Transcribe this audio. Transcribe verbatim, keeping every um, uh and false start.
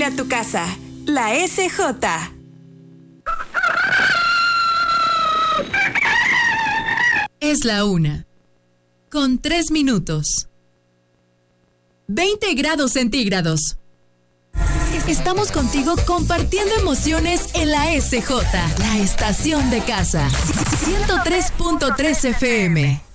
a tu casa. La S J. Es la una. Con tres minutos. veinte grados centígrados. Estamos contigo compartiendo emociones en la S J, la estación de casa. ciento tres punto tres F M.